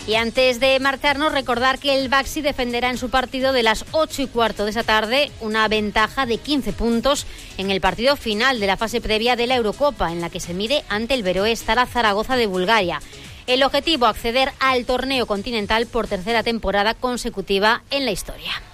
Y antes de marcharnos, recordar que el Baxi defenderá en su partido de las 8:15 de esa tarde una ventaja de 15 puntos en el partido final de la fase previa de la Eurocopa, en la que se mide ante el Beroe Stara Zaragoza de Bulgaria. El objetivo, acceder al torneo continental por tercera temporada consecutiva en la historia.